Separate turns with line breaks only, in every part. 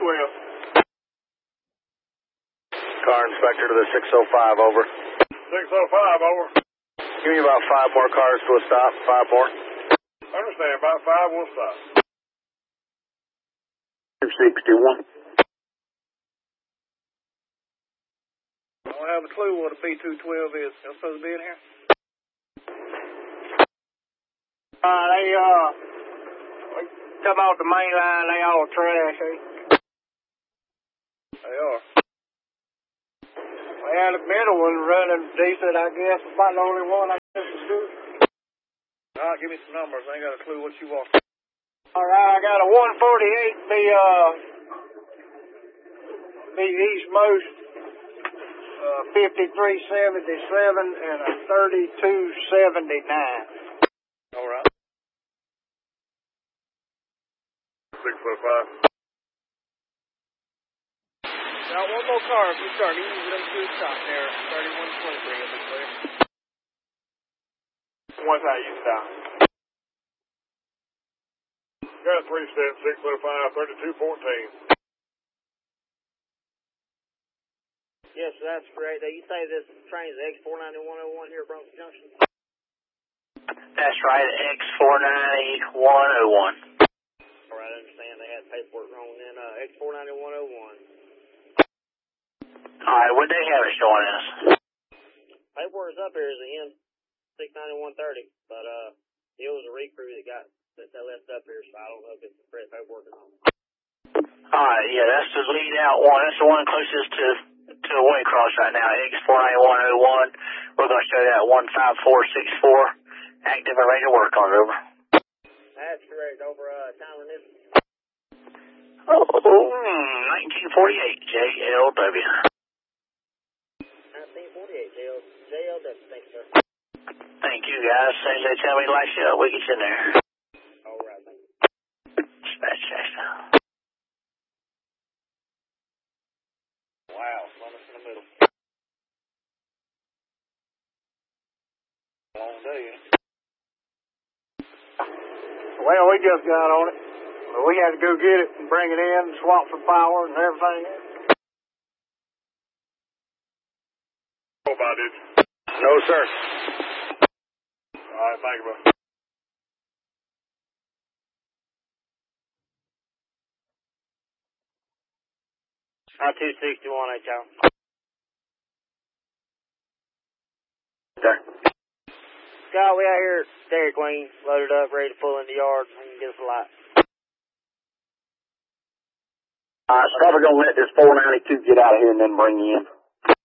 Car inspector to the 605, over.
605, over.
Give me about 5 more cars to a stop, 5 more.
Understand, about 5 will stop.
261.
I don't have a clue what a B212 is. They're supposed to be in here?
They come off the main line, they all trash, eh?
They are.
Well, the middle one's running decent, I guess. About the only one I guess is good.
All right, give me some numbers. I ain't got a clue what you want.
All right, I got a 148 be eastmost, 5377 and a 3279.
All right. 605. Now, one more car if we start easing them to the top there. 3123 will be clear.
Once how you stop.
Got a 3-605, 3214.
Yes, that's correct. You say this train's X49101 here at Bronson Junction?
That's right, X490-101.
All right, I understand they had paperwork wrong then. X49101.
Alright, what they have it showing us?
Paperwork's up here is the N69130, but it was a recruit that left up here, so I don't know if it's the correct paperwork or not.
Alright, yeah, that's the lead out one. That's the one closest to the Waycross right now, X491-01. We're going to show that 15464, active and ready to work on it, over.
That's correct, over time on this.
Oh, 1948, JLW.
1948, JLW, thanks, sir.
Thank you, guys. As soon as they tell me to light you up, we get you in there.
All right, thank you.
Dispatch check.
Wow, Columbus in the middle. Long day, ain't it?
Well, we just got on it. We had to go get it and bring it in, swap for power and everything.
Know about it?
No, sir.
All right, thank you, bro.
I-261, y'all.
Sir.
Scott, we out here at Dairy Queen, loaded up, ready to pull in the yard. We can get us a light.
It's probably going to let this 492 get out of here and then bring you in.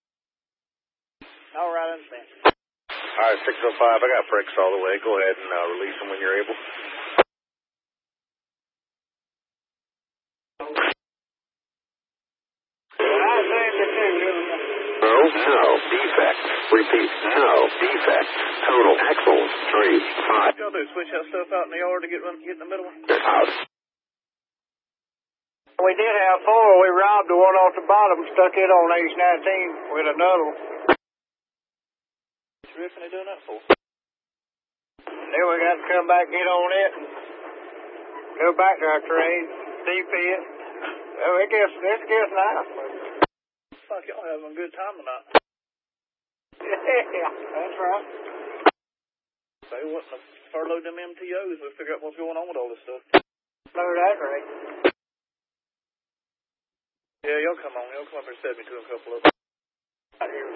All right, I understand.
Alright, 605, I got Fricks all the way. Go ahead and release them when you're able. No defect. Repeat, no defect. Total axles 3, 5.
What y'all do, switch that stuff out in the yard to get in the middle one?
Out.
We did have 4. We robbed the one off the bottom, stuck it on H19 with another one.
What you reckon they doing that for?
Then we got to come back, get on it, and go back to our train, DP it. Oh, it gets nice.
Fuck, y'all having a good time tonight.
Yeah, that's right.
They wouldn't have furloughed them MTOs to figure out what's going on with all this stuff.
No, that's right.
Yeah, y'all come on. Y'all come up here and set me to a couple of them.
Out here